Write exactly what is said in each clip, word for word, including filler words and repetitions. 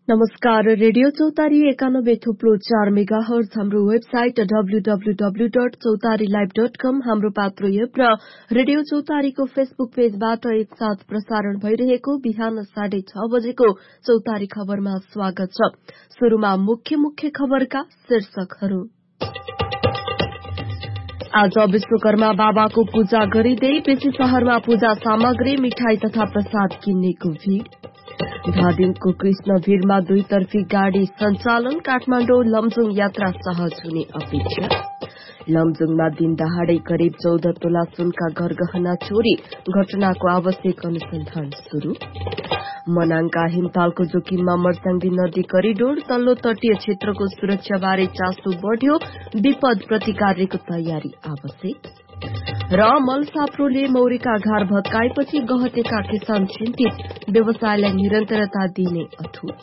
नमस्कार, रेडियो चौतारी एकानब्बे थुप्लो चार मेगा हर्ज, हाम्रो website W W W dot चौतारी लाइभ डट कम, हाम्रो पात्रो एप र रेडियो चौतारीको फेसबुक पेजबाट एकसाथ प्रसारण भइरहेको बिहान साढे छ बजेको चौतारी खबरमा स्वागत छ। शुरूमा मुख्य मुख्य खबरका शीर्षकहरू। आज विश्वकर्मा बाबाको पूजा गरिँदै बेसी शहरमा पूजा सामग्री, मिठाई तथा प्रसाद किन्नेको भीड़। धादिङको कृष्ण भीरमा दुईतर्फी गाड़ी सञ्चालन, काठमाडौँ लमजुङ यात्रा सहज हुने अपेक्षा। लमजुङमा दिन दहाड़ै करिब चौध तोला सुनका गरगहना चोरी, घटनाको आवश्यक अनुसन्धान शुरू। मनाङका हिमतालको जोखिममा मर्स्याङ्दी नदी करिडोर, तल्लो तटीय क्षेत्रको सुरक्षाबारे चासो बढ़्यो, विपद प्रतिकार्यको तयारी आवश्यक। र मलसाप्रोले मौरीका घार भत्काएपछि गहतेका किसान चिन्तित, व्यवसायलाई निरन्तरता दिने अठोट।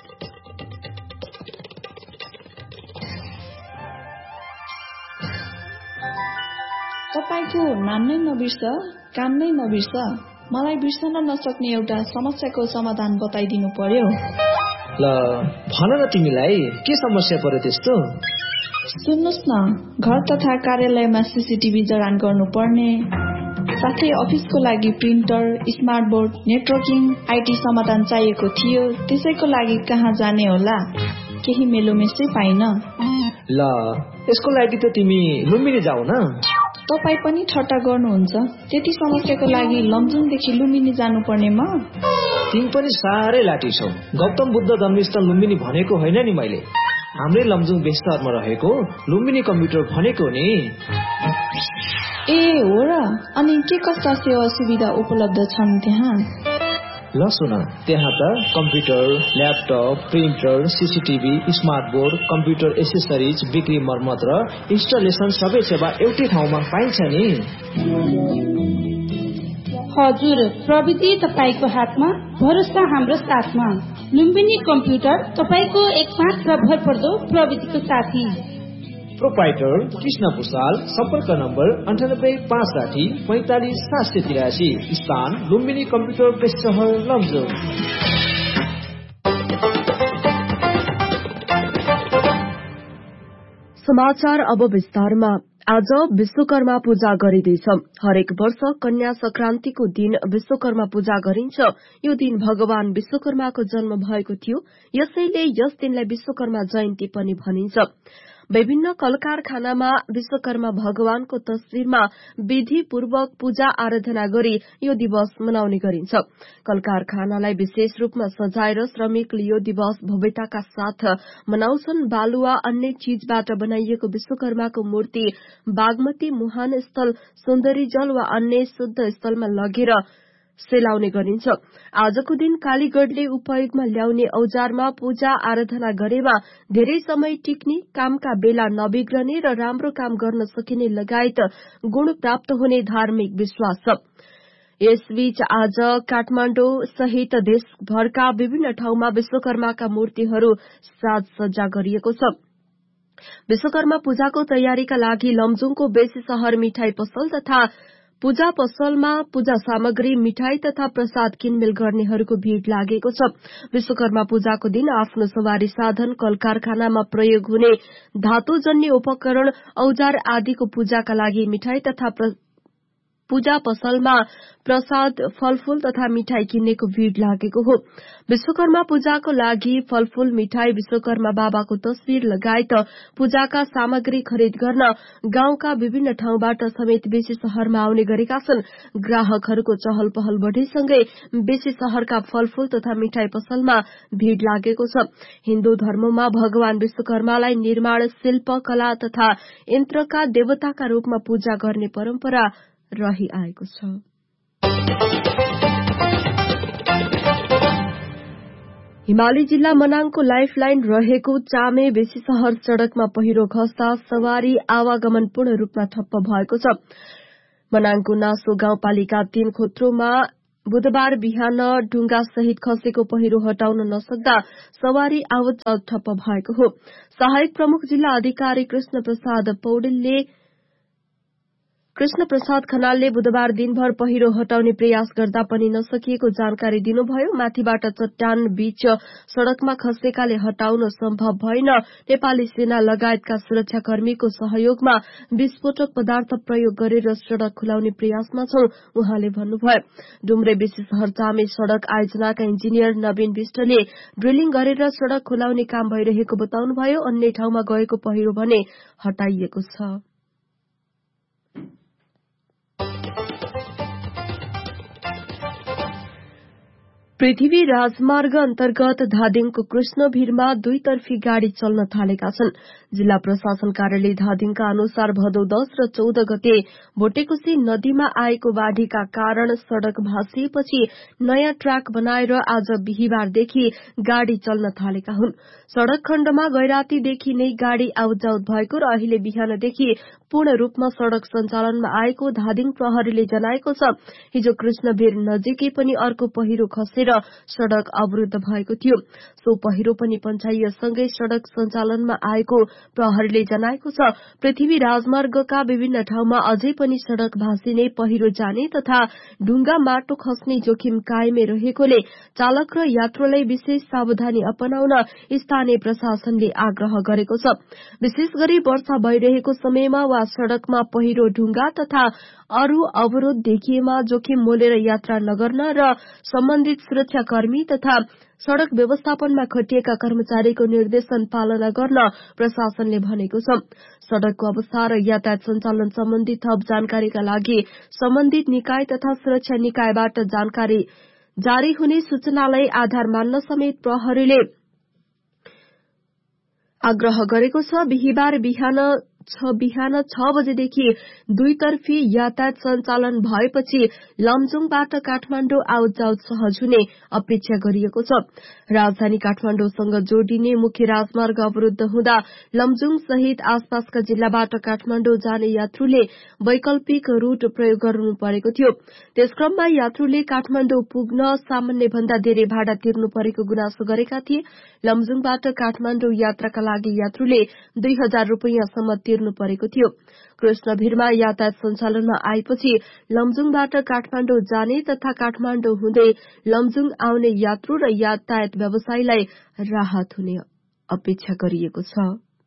तपाईको नाम नै नबिर्स, काम नै नबिर्स, मलाई बिर्सन नसक्ने एउटा समस्याको समाधान बताइदिनु पर्यो। ल भन न, तिमीलाई के समस्या पर्यो त्यस्तो? सुन्नुस् न, घर तथा कार्यालयमा सीसीटीभी जडान गर्नुपर्ने, साथै अफिसको लागि printer, smart board, networking, IT समाधान चाहिएको थियो। त्यसैको लागि कहाँ जाने होला? केही मेलोमेसै पाइन। ल यसको लागि त तिमी लुम्बिनी जाऊ न। तपाई पनि ठट्टा गर्नुहुन्छ? त्यति समस्याको लागि लमजुङदेखि लुम्बिनी जानुपर्ने म? तिमी पनि साह्रै लाटी छौ। गौतम बुद्ध जन्मस्थल लुम्बिनी भनेको होइन नि मैले, हाम्रै लमजुङ बेस्टरमा रहेको लुम्बिनी कम्प्युटर भनेको नि। ए हो र? अनि के कस्ता सेवा सुविधा उपलब्ध छन् त्यहाँ? ल सुन, त्यहाँ त computer, laptop, printer, CCTV, smart board, computer accessories, बिक्री, मर्मत र इन्स्टलेसन सबै सेवा एउटै ठाउँमा पाइन्छ नि। हजुर, प्रविधि तपाईको हातमा, भरोसा हाम्रो साथमा। लुम्बिनी कम्प्युटर तपाईको एकमात्र भरपर्दो प्रविधिको साथी। प्रोपाइटर कृष्ण भूषाल, सम्पर्क नम्बर अन्ठानब्बे पाँच साठी पैंतालिस सात सय तिरासी, स्थान लुम्बिनी कम्प्युटर प्रेस सहर लमजुङ। समाचार अब विस्तारमा। आज विश्वकर्मा पूजा गरिँदैछ। हरेक वर्ष कन्या संक्रान्तिको दिन विश्वकर्मा पूजा गरिन्छ। यो दिन भगवान विश्वकर्माको जन्म भएको थियो, यसैले यस दिनलाई विश्वकर्मा जयन्ती पनि भनिन्छ। विभिन्न कल कारखानामा विश्वकर्मा भगवानको तस्वीरमा विधिपूर्वक पूजा आराधना गरी यो दिवस मनाउने गरिन्छ। कल कारखानालाई विशेष रूपमा सजाएर श्रमिकले यो दिवस भव्यताका साथ मनाउँछन्। बालुवा अन्य चीजबाट बनाइएको विश्वकर्माको मूर्ति बागमती, मुहान स्थल, सुन्दरी जल वा अन्य शुद्ध स्थलमा लगेर सेलाउने गरिन्छ। आजको दिन कालीगढले उपयोगमा ल्याउने औजारमा पूजा आराधना गरेमा धेरै समय टिक्ने, कामका बेला नबिग्रने र राम्रो काम गर्न सकिने लगायत गुण प्राप्त हुने धार्मिक विश्वास छ। यसबीच आज काठमाडौँ सहित देशभरका विभिन्न ठाउँमा विश्वकर्माका मूर्तिहरू साजसज्जा गरिएको छ। विश्वकर्मा पूजाको तयारीका लागि लमजुङको बेसी शहर मिठाई पसल तथा पूजा पसलमा पूजा सामग्री, मिठाई तथा प्रसाद किनमेल गर्नेहरूको भीड़ लागेको छ। विश्वकर्मा पूजाको दिन आफ्नो सवारी साधन, कल कारखानामा प्रयोग हुने धातुजन्य उपकरण, औजार आदिको पूजाका लागि मिठाई तथा पूजा पसलमा प्रसाद, फलफूल तथा मिठाई किन्नेको भीड़ लागेको हो। विश्वकर्मा पूजाको लागि फलफूल, मिठाई, विश्वकर्मा बाबाको तस्वीर लगायत पूजाका सामग्री खरिद गर्न गाउँका विभिन्न ठाउँबाट समेत बेसी शहरमा आउने गरेका छन्। ग्राहकहरूको चहल पहल बढ़ेसँगै बेसी शहरका फलफूल तथा मिठाई पसलमा भीड़ लागेको छ। हिन्दू धर्ममा भगवान विश्वकर्मालाई निर्माण, शिल्प, कला तथा यन्त्रका देवताका रूपमा पूजा गर्ने परम्परा रहिआएको छ। हिमाली जिल्ला मनाङको लाइफलाइन रहेको चामे बेसी शहर सड़कमा पहिरो खस्दा सवारी आवागमन पूर्ण रूपमा ठप्प भएको छ। मनाङको नासो गाउँपालिका तीन खोत्रोमा बुधबार बिहान ढुंगा सहित खसेको पहिरो हटाउन नसक्दा सवारी आवत जावत ठप्प भएको हो। सहायक प्रमुख जिल्ला अधिकारी कृष्ण प्रसाद पौडेलले कृष्ण प्रसाद खनालले बुधबार दिनभर पहिरो हटाउने प्रयास गर्दा पनि नसकिएको जानकारी दिनुभयो। माथिबाट चट्टान बीच सड़कमा खसेकाले हटाउन सम्भव भएन। नेपाली सेना लगायतका सुरक्षाकर्मीको सहयोगमा विस्फोटक पदार्थ प्रयोग गरेर सड़क खुलाउने प्रयासमा छौं, उहाँले भन्नुभयो। डुम्रे बेसी शहर चामे सड़क आयोजनाका इन्जिनियर नवीन विष्टले ड्रिलिङ गरेर सड़क खुलाउने काम भइरहेको बताउनुभयो। अन्य ठाउँमा गएको पहिरो भने हटाइएको छ। पृथ्वी राजमार्ग अन्तर्गत धादिङको कृष्णभिरमा दुईतर्फी गाड़ी चल्न थालेका छन्। जिल्ला प्रशासन कार्यालय धादिङका अनुसार भदौ दस र चौध गते भोटेकोशी नदीमा आएको बाढ़ीका कारण सड़क भाँसिएपछि नयाँ ट्र्याक बनाएर आज बिहिबारदेखि गाड़ी चल्न थालेका हुन्। सड़क खण्डमा गैरातीदेखि नै गाड़ी आउटजाउट भएको र अहिले बिहानदेखि पूर्ण रूपमा सड़क सञ्चालनमा आएको धादिङ प्रहरीले जनाएको छ। हिजो कृष्णभिर नजिकै पनि अर्को पहिरो खसेर सड़क अवरूद्ध भएको थियो। सो पहिरो पनि पञ्चायतसँगै सड़क सञ्चालनमा आएको प्रहरीले जनाएको छ। पृथ्वी राजमार्गका विभिन्न ठाउँमा अझै पनि सड़क भाँसिने, पहिरो जाने तथा ढुङ्गा माटो खस्ने जोखिम कायमै रहेकोले चालक र यात्रुलाई विशेष सावधानी अपनाउन स्थानीय प्रशासनले आग्रह गरेको छ। विशेष गरी वर्षा भइरहेको समयमा वा सड़कमा पहिरो, ढुङ्गा तथा अरू अवरोध देखिएमा जोखिम मोलेर यात्रा नगर्न र सम्बन्धित सुरक्षाकर्मी तथा सड़क व्यवस्थापनमा खटिएका कर्मचारीको निर्देशन पालना गर्न प्रशासनले भनेको छ। सड़कको अवस्था र यातायात सञ्चालन सम्बन्धी थप जानकारीका लागि सम्बन्धित निकाय तथा सुरक्षा निकायबाट जानकारी जारी हुने सूचनालाई आधार मान्न समेत प्रहरीले आग्रह गरेको छ। बिहिबार बिहान छ बिहान छ बजेदेखि दुईतर्फी यातायात सञ्चालन भएपछि लमजुङबाट काठमाडौँ आउट जाउट सहज हुने अपेक्षा गरिएको छ। राजधानी काठमाडौँसँग जोडिने मुख्य राजमार्ग अवरूद्ध हुँदा लमजुङ सहित आसपासका जिल्लाबाट काठमाडौँ जाने यात्रुले वैकल्पिक रूट प्रयोग गर्नु परेको थियो। त्यसक्रममा यात्रुले काठमाडौँ पुग्न सामान्य भन्दा धेरै भाडा तिर्नु परेको गुनासो गरेका थिए। लमजुङबाट काठमाडौँ यात्राका लागि यात्रुले दुई हजार रूपियाँसम्म तिर्नु परेको थियो। कृष्णभिरमा यातायात सञ्चालनमा आएपछि लमजुङबाट काठमाडौँ जाने तथा काठमाडौँ हुँदै लमजुङ आउने यात्रु र यातायात व्यवसायीलाई राहत हुने अपेक्षा गरिएको छ।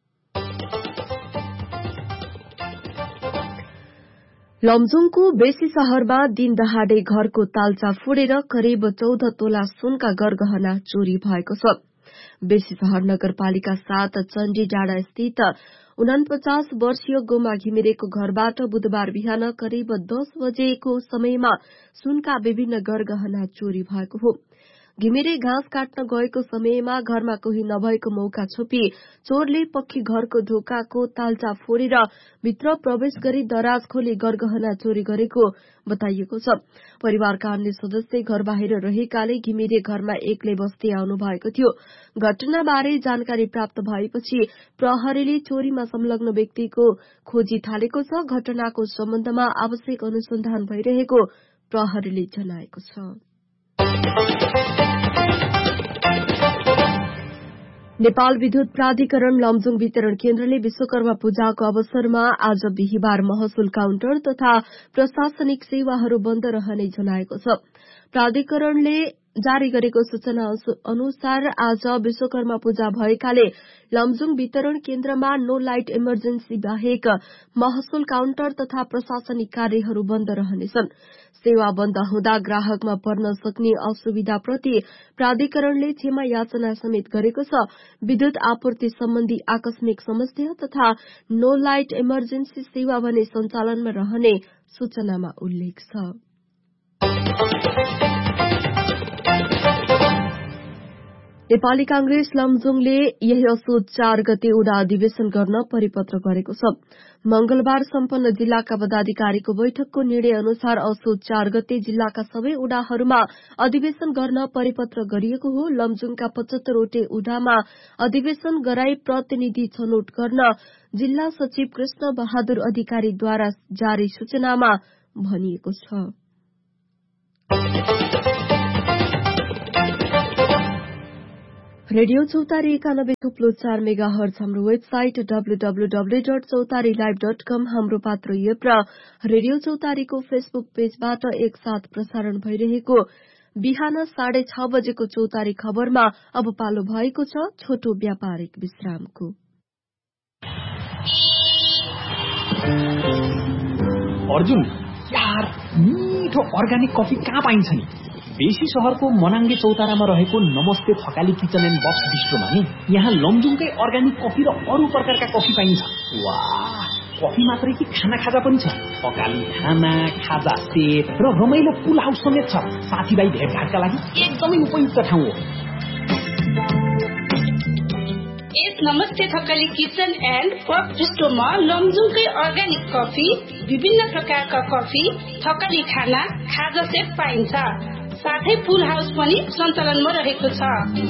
लमजुङको बेसी शहरमा दिन दहाडे घरको तालचा फोडेर करिब चौध तोला सुनका गरगहना चोरी भएको छ। बेसी शहर नगरपालिका सात चण्डी डाँडा स्थित उनपचास वर्षीय गोमा घिमिरेको घरबाट बुधबार बिहान करिब दस बजेको समयमा सुनका विभिन्न गरगहना चोरी भएको हो। घिमिरे घाँस काट्न गएको समयमा घरमा कोही नभएको मौका छोपी चोरले पक्की घरको ढोकाको तालचा फोडेर भित्र प्रवेश गरी दराज खोली गरगहना चोरी गरेको बताइएको छ। परिवारका अन्य सदस्य घर बाहिर रहेकाले घिमिरे घरमा एक्लै बस्दै आउनु भएको थियो। घटनाबारे जानकारी प्राप्त भएपछि प्रहरीले चोरीमा संलग्न व्यक्तिको खोजी थालेको छ। घटनाको सम्बन्धमा आवश्यक अनुसन्धान भइरहेको प्रहरीले जनाएको छ। नेपाल विद्युत प्राधिकरण लमजुङ वितरण केन्द्रले विश्वकर्मा पूजाको अवसरमा आज बिहिबार महसुल काउन्टर तथा प्रशासनिक सेवाहरू बन्द रहने जनाएको छ। प्राधिकरणले जारी गरेको सूचना अनुसार आज विश्वकर्मा पूजा भएकाले लमजुङ वितरण केन्द्रमा नो लाइट इमर्जेन्सी बाहेक महसुल काउन्टर तथा प्रशासनिक कार्यहरू बन्द रहनेछन्। सेवा बन्द हुँदा ग्राहकमा पर्न सक्ने असुविधाप्रति प्राधिकरणले क्षमा याचना समेत गरेको छ। विद्युत आपूर्ति सम्बन्धी आकस्मिक समस्या तथा नो लाइट इमर्जेन्सी सेवा भने सञ्चालनमा रहने सूचनामा उल्लेख छ। नेपाली कांग्रेस लमजुङले यही असोज चार गते उडा अधिवेशन गर्न परिपत्र गरेको छ। मंगलबार सम्पन्न जिल्लाका पदाधिकारीको बैठकको निर्णय अनुसार असोज चार गते जिल्लाका सबै उडाहरूमा अधिवेशन गर्न परिपत्र गरिएको हो। लमजुङका पचहत्तरवटै उडामा अधिवेशन गराई प्रतिनिधि छनौट गर्न जिल्ला सचिव कृष्ण बहादुर अधिकारीद्वारा जारी सूचनामा भनिएको छ। रेडियो चौतारी एकानब्बे थुप्लो चार मेगा हर्ज हाम्रो website W W W dot चौतारी लाइभ डट कम हाम्रो पात्र एप र रेडियो चौतारीको फेसबुक पेजबाट एकसाथ प्रसारण भइरहेको बिहान साढे छ बजेको चौतारी खबरमा अब पालो भएको छ छोटो व्यापारिक विश्रामको। अर्जुन यार मिठो अर्ग्यानिक कफी कहाँ पाइन्छ नि? बेसी शहरको मनाङ्गे चौतारामा रहेको नमस्ते थकाली किचन एन्ड बक्स बिस्ट्रोमा नि यहाँ लमजुङकै अर्ग्यानिक कफी र अरू प्रकारका कफी पाइन्छ। वाह, कफी मात्रै कि खाना खाजा पनि छ। थकाली खाना खाजा सेट र रमाइलो पुल हाउस समेत छ। साथीभाइ भेटघाटका लागि एकदमै उपयुक्त ठाउँ हो। यस नमस्ते Thakali kitchen and box बिस्ट्रोमा लमजुङकै organic coffee, विभिन्न प्रकारका कफी, थकाली खाना खाजा सेट पाइन्छ। साथै पुल हाउस पनि सञ्चालनमा रहेको छ।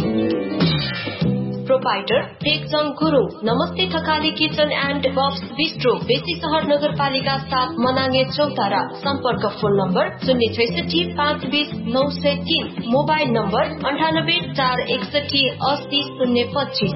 प्रोपाइटर टेकजङ गुरुङ, नमस्ते Thakali kitchen and box bistro, बेसी सहर नगरपालिका सात मनाङ्गे चौतारा। सम्पर्क फोन नम्बर शून्य छैसठी पाँच बीस नौ सय तीन, मोबाइल नम्बर अन्ठानब्बे चार एकसठी अस्सी शून्य पच्चीस।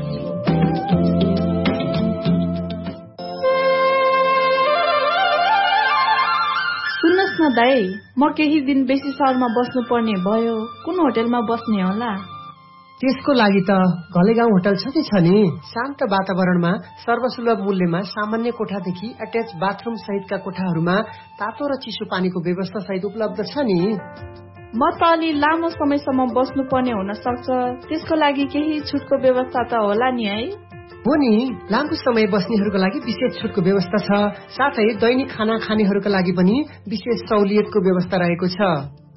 सुन्नुहोस् न दाई, म केही दिन बेसी सहरमा बस्नु पर्ने भयो, कुन होटलमा बस्ने होला? त्यसको लागि त घलेगाउँ होटल छ छ नि। शान्त वातावरणमा सर्वसुलभ मूल्यमा सामान्य कोठादेखि एट्याच बाथरूम सहितका कोठाहरूमा तातो र चिसो पानीको व्यवस्था सहित उपलब्ध छ नि। म त अलि लामो समयसम्म बस्नु पर्ने हुन सक्छ, त्यसको लागि केही छुटको व्यवस्था त होला नि है? हो नि, लामो समय बस्नेहरूको लागि विशेष छुटको व्यवस्था छ। साथै दैनिक खाना खानेहरूका लागि पनि विशेष सहुलियतको व्यवस्था रहेको छ।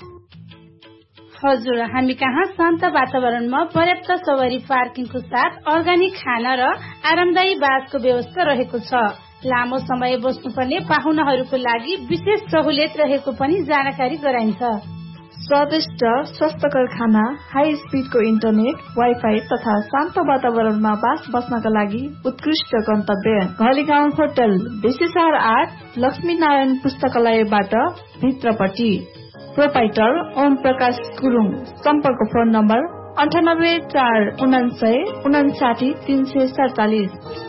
हजुर, हामी कहाँ शान्त वातावरणमा पर्याप्त सवारी पार्किङको साथ अर्ग्यानिक खाना र आरामदायी बासको व्यवस्था रहेको छ। लामो समय बस्नुपर्ने पाहुनाहरूको लागि विशेष सहुलियत रहेको पनि जानकारी गराइन्छ। स्वादिष्ट स्वस्थकर खाना, हाई स्पिडको इन्टरनेट, वाइफाई तथा शान्त वातावरणमा बास बस्नका लागि उत्कृष्ट गन्तव्य घलेगाउँ होटल, बेसी सहर आठ, लक्ष्मी नारायण पुस्तकालयबाट भित्रपट्टि। प्रोपाइटर ओम प्रकाश गुरुङ, सम्पर्क फोन नम्बर अन्ठानब्बे चार उनासय उनासाठी तीन सय सडचालिस।